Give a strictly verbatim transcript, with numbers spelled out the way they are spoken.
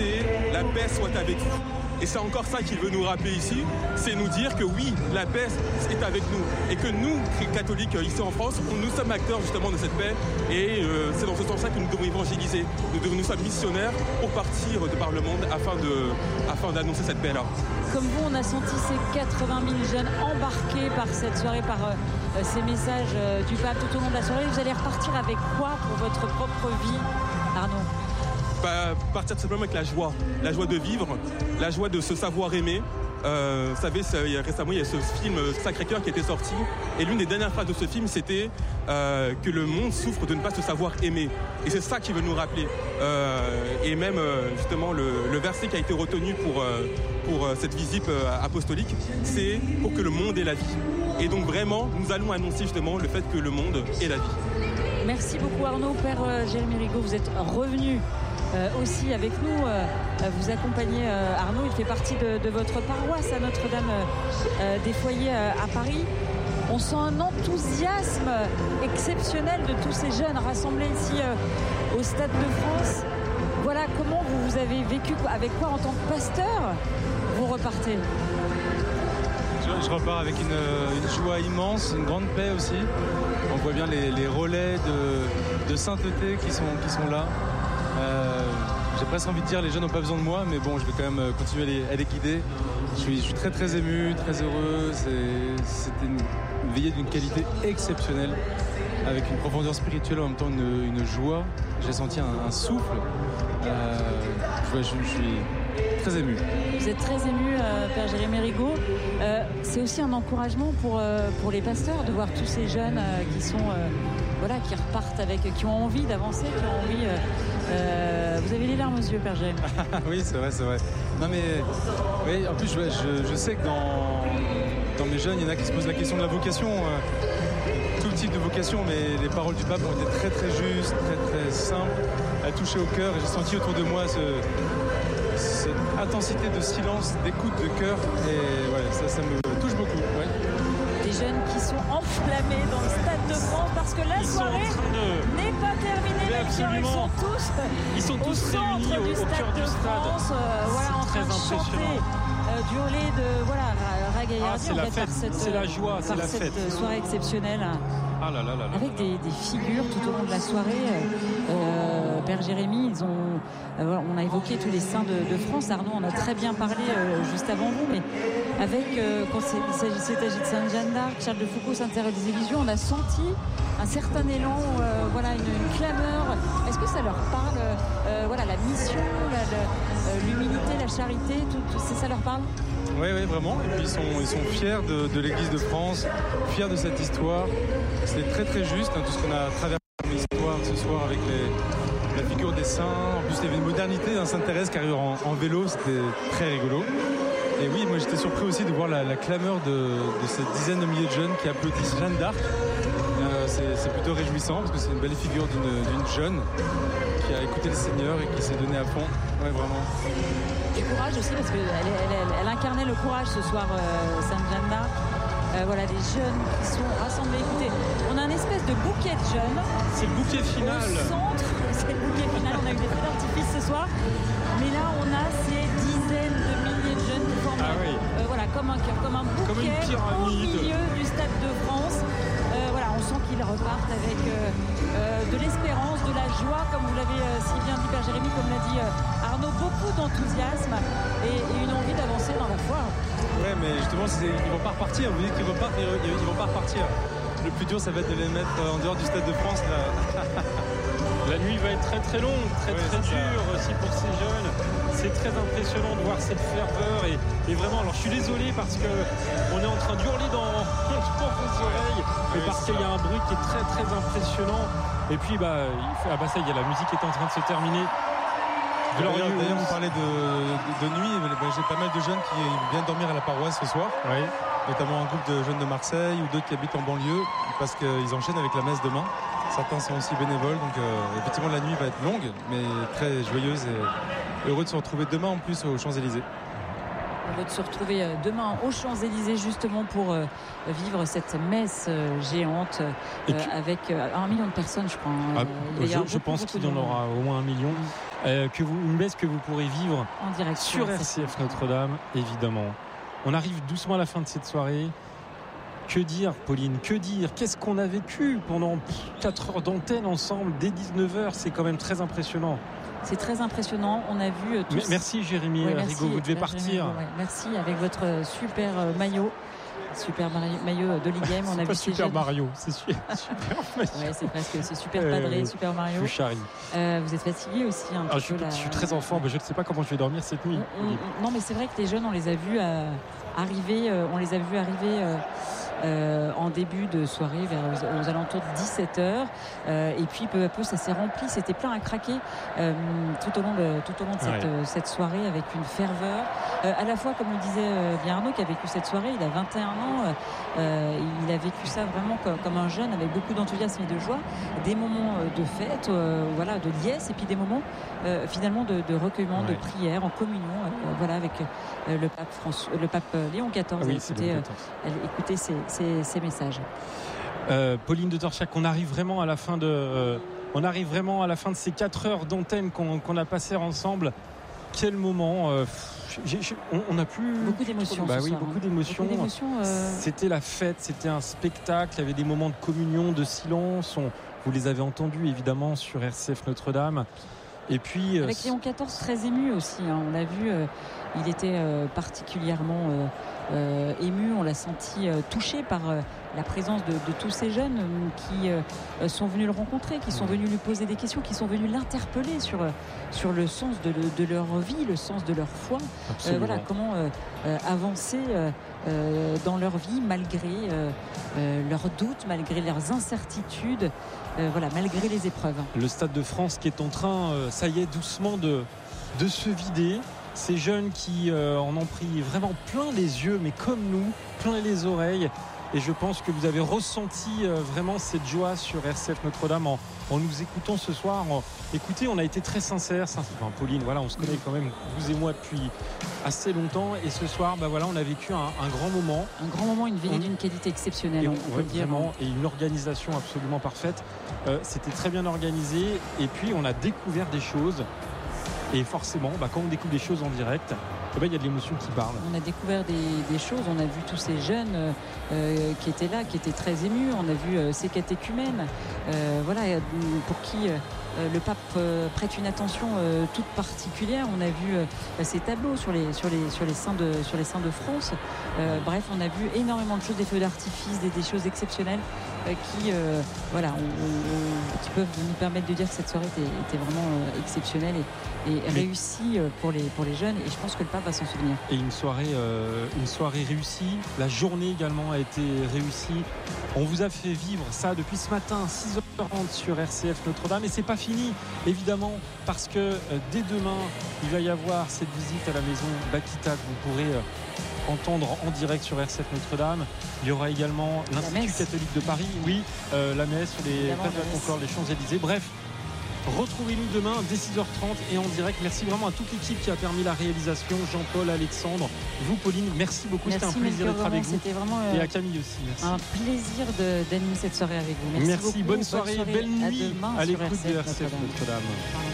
c'est « la paix soit avec vous ». Et c'est encore ça qu'il veut nous rappeler ici, c'est nous dire que oui, la paix est avec nous. Et que nous, catholiques, ici en France, nous sommes acteurs justement de cette paix. Et euh, c'est dans ce sens-là que nous devons évangéliser. Nous, devons, nous sommes missionnaires pour partir de par le monde afin, de, afin d'annoncer cette paix-là. Comme vous, on a senti ces quatre-vingt mille jeunes embarqués par cette soirée, par euh, ces messages euh, du pape tout au long de la soirée. Vous allez repartir avec quoi pour votre propre vie, Arnaud ? Bah, partir simplement avec la joie, la joie de vivre, la joie de se savoir aimer. Euh, vous savez, ça, il y a, récemment, il y a ce film Sacré-Cœur qui était sorti, et l'une des dernières phrases de ce film, c'était euh, que le monde souffre de ne pas se savoir aimer. Et c'est ça qui veut nous rappeler. Euh, et même, euh, justement, le, le verset qui a été retenu pour, euh, pour euh, cette visite euh, apostolique, c'est pour que le monde ait la vie. Et donc, vraiment, nous allons annoncer justement le fait que le monde ait la vie. Merci beaucoup, Arnaud. Père euh, Jérémy Rigaud, vous êtes revenu Euh, aussi avec nous, euh, vous accompagnez euh, Arnaud, il fait partie de, de votre paroisse à Notre-Dame euh, des Foyers euh, à Paris. On sent un enthousiasme exceptionnel de tous ces jeunes rassemblés ici euh, au Stade de France. Voilà, comment vous, vous avez vécu, avec quoi en tant que pasteur vous repartez? Je, je repars avec une, une joie immense, une grande paix aussi. On voit bien les, les relais de, de sainteté qui sont, qui sont là. Euh, j'ai presque envie de dire les jeunes n'ont pas besoin de moi, mais bon, je vais quand même continuer à les, à les guider. Je suis, je suis très très ému, très heureux. C'est, c'était une, une veillée d'une qualité exceptionnelle, avec une profondeur spirituelle, en même temps une, une joie. J'ai senti un, un souffle. Euh, je, je, je suis très ému. Vous êtes très ému, euh, Père Jérémy Rigaud. Euh, c'est aussi un encouragement pour, euh, pour les pasteurs de voir tous ces jeunes euh, qui sont... Euh, Voilà, qui repartent avec, qui ont envie d'avancer, qui ont envie. Euh, euh, vous avez les larmes aux yeux, Père Jérémy. Oui, c'est vrai, c'est vrai. Non mais, oui, en plus, je, je, je sais que dans, dans mes jeunes, il y en a qui se posent la question de la vocation, euh, tout type de vocation, mais les paroles du pape ont été très très justes, très très simples, à toucher au cœur. Et j'ai senti autour de moi ce, cette intensité de silence, d'écoute de cœur, et ouais, ça, ça me touche beaucoup. Ouais. Des jeunes qui sont enflammés dans le Stade de France parce que la ils soirée de... n'est pas terminée. Mais ils sont tous, ils sont tous au centre réunis du au, Stade au cœur de du stade. France, euh, voilà, en train de chanter, euh, d'hurler, de voilà, ragaillardir. Ah, c'est la fête, cette, c'est la joie, c'est la cette fête. soirée exceptionnelle. Ah là là là là. Avec des, des figures tout au long de la soirée. Euh, Père Jérémy, ils ont, euh, on a évoqué tous les saints de, de France. Arnaud en a très bien parlé euh, juste avant vous, mais avec, euh, quand il s'agissait de Sainte Jeanne d'Arc, Charles de Foucault, Sainte Thérèse des Lisieux, on a senti un certain élan, euh, voilà, une, une clameur. Est-ce que ça leur parle, euh, voilà, la mission, la, la, euh, l'humilité, la charité, tout, tout, ça leur parle? Oui, oui, vraiment. Et puis ils sont, ils sont fiers de, de l'Église de France, fiers de cette histoire. C'était très très juste, hein, tout ce qu'on a traversé comme histoire ce soir avec les, la figure des saints. En plus, il y avait une modernité d'un Sainte Thérèse qui arrive en, en vélo, c'était très rigolo. Et oui, moi j'étais surpris aussi de voir la, la clameur de, de cette dizaine de milliers de jeunes qui applaudissent Jeanne d'Arc. Euh, c'est, c'est plutôt réjouissant parce que c'est une belle figure d'une, d'une jeune qui a écouté le Seigneur et qui s'est donnée à fond. Ouais, vraiment. Et courage aussi parce qu'elle elle, elle, elle incarnait le courage ce soir, euh, Sainte Jeanne d'Arc. Euh, voilà, des jeunes qui sont rassemblés. Écoutez, on a une espèce de bouquet de jeunes. C'est le bouquet final. Au centre, c'est le bouquet final. On a eu des feux d'artifice ce soir. Mais là, on a ces dizaines de milliers de jeunes qui forment ah oui. euh, voilà, comme un cœur, comme un bouquet comme une au milieu du Stade de France. Euh, voilà, on sent qu'ils repartent avec euh, euh, de l'espérance, de la joie, comme vous l'avez euh, si bien dit Père Jérémy, comme l'a dit euh, Arnaud, beaucoup d'enthousiasme et, et une envie d'avancer dans la foi. Ouais, mais justement, c'est, ils vont pas repartir. Vous dites qu'ils repartent, ils, ils vont pas repartir. Le plus dur, ça va être de les mettre en dehors du Stade de France. Là. La nuit va être très très longue, très ouais, très dure ça. Aussi pour ces jeunes. C'est très impressionnant de voir cette ferveur et, et vraiment. Alors, je suis désolé parce que on est en train d'hurler dans, dans vos oreilles, mais oui, parce qu'il y a un bruit qui est très très impressionnant. Et puis, bah, il fait, ah bah ça y est, la musique est en train de se terminer. D'ailleurs, d'ailleurs, on parlait de, de, de nuit. J'ai pas mal de jeunes qui viennent dormir à la paroisse ce soir. Oui. Notamment un groupe de jeunes de Marseille ou d'autres qui habitent en banlieue parce qu'ils enchaînent avec la messe demain. Certains sont aussi bénévoles. Donc, euh, effectivement, la nuit va être longue, mais très joyeuse et heureux de se retrouver demain en plus aux Champs-Élysées. Heureux de se retrouver demain aux Champs-Élysées justement pour euh, vivre cette messe euh, géante euh, que... avec euh, un million de personnes, je crois. Ah, euh, je, je pense qu'il y en aura au moins un million. euh, que vous, une messe que vous pourrez vivre En direct sur R C F Notre-Dame, évidemment. On arrive doucement à la fin de cette soirée. Que dire, Pauline? Que dire? Qu'est-ce qu'on a vécu pendant quatre heures d'antenne ensemble dès dix-neuf heures? C'est quand même très impressionnant. C'est très impressionnant. On a vu euh, tous... Mais merci Jérémy Ouais, Rigaud, vous devez partir. Jérémy, ouais, merci avec votre super euh, maillot. Super maillot de l'I G M. On a pas vu Super jeunes... Mario, c'est super, super Mario. Ouais, c'est presque, c'est super padré, euh, Super Mario. Je charrie. Euh, vous êtes fatigué aussi un ah, petit je, suis, peu. je suis très enfant, mais je ne sais pas comment je vais dormir cette nuit. On, on, non, mais c'est vrai que les jeunes, on les a vus euh, arriver, euh, on les a vus arriver. Euh, Euh, en début de soirée vers aux, aux alentours de dix-sept heures euh, et puis peu à peu ça s'est rempli, c'était plein à craquer euh, tout au long de, tout au long de cette, ouais. euh, cette soirée avec une ferveur euh, à la fois comme le disait euh, bien Arnaud qui a vécu cette soirée, il a vingt et un ans euh, il a vécu ça vraiment comme, comme un jeune avec beaucoup d'enthousiasme et de joie, des moments de fête euh, voilà, de liesse et puis des moments euh, finalement de, de recueillement, ouais. de prière en communion euh, voilà, avec euh, le pape François, le pape Léon quatorze. Ah oui, écoutez, euh, écoutez ces Ces, ces messages. Euh, Pauline de Torchiac, on arrive vraiment à la fin de, euh, on arrive vraiment à la fin de ces quatre heures d'antenne qu'on, qu'on a passées ensemble. Quel moment euh, j'ai, j'ai, on, on a plus beaucoup d'émotions. Bah ce oui, soir, beaucoup hein. d'émotions. Beaucoup d'émotions euh... C'était la fête, c'était un spectacle. Il y avait des moments de communion, de silence. On, vous les avez entendus évidemment sur R C F Notre-Dame. Et puis avec euh, Léon quatorze très ému aussi. Hein. On l'a vu, euh, il était euh, particulièrement euh, euh, ému. On l'a senti euh, touché par euh, la présence de, de tous ces jeunes euh, qui euh, sont venus le rencontrer, qui sont venus lui poser des questions, qui sont venus l'interpeller sur sur le sens de, de leur vie, le sens de leur foi. Euh, voilà comment euh, euh, avancer euh, euh, dans leur vie malgré euh, euh, leurs doutes, malgré leurs incertitudes. Euh, voilà, malgré les épreuves. Le Stade de France qui est en train, euh, ça y est, doucement de, de se vider. Ces jeunes qui euh, en ont pris vraiment plein les yeux, mais comme nous, plein les oreilles. Et je pense que vous avez ressenti euh, vraiment cette joie sur R C F Notre-Dame en, en nous écoutant ce soir. En, écoutez, on a été très sincères. Enfin, Pauline, voilà, on se connaît quand même, vous et moi, depuis assez longtemps. Et ce soir, bah, voilà, on a vécu un, un grand moment. Un grand moment, une veillée on... d'une qualité exceptionnelle, et, on, on peut le dire. Vraiment, et une organisation absolument parfaite. Euh, c'était très bien organisé. Et puis, on a découvert des choses. Et forcément, bah, quand on découvre des choses en direct, eh ben, il y a de l'émotion qui parle. On a découvert des, des choses, on a vu tous ces jeunes euh, qui étaient là, qui étaient très émus. On a vu euh, ces catéchumènes, euh, voilà, pour qui euh, le pape euh, prête une attention euh, toute particulière. On a vu euh, ces tableaux sur les, sur les, sur les saints de, sur les saints de France. Euh, bref, on a vu énormément de choses, des feux d'artifice, des, des choses exceptionnelles euh, qui, euh, voilà, on, on, qui peuvent nous permettre de dire que cette soirée était, était vraiment euh, exceptionnelle et, et réussie pour les, pour les jeunes. Et je pense que le pape va s'en souvenir. Et une soirée, euh, une soirée réussie. La journée également a été réussie. On vous a fait vivre ça depuis ce matin, six heures trente sur R C F Notre-Dame. Et c'est pas fini, évidemment, parce que euh, dès demain, il va y avoir cette visite à la maison Bakita que vous pourrez euh, entendre en direct sur R C F Notre-Dame. Il y aura également l'Institut catholique de Paris. Oui, euh, la messe sur les places de la Concorde, les Champs-Élysées. Bref. Retrouvez-nous demain dès six heures trente et en direct. Merci vraiment à toute l'équipe qui a permis la réalisation. Jean-Paul, Alexandre, vous Pauline, merci beaucoup. Merci, c'était un plaisir d'être avec vous. Vraiment, euh, et à Camille aussi. Merci. Un plaisir de, d'animer cette soirée avec vous. Merci, merci beaucoup. bonne soirée, bonne, soirée, belle nuit à, à l'écoute de R C F Notre-Dame.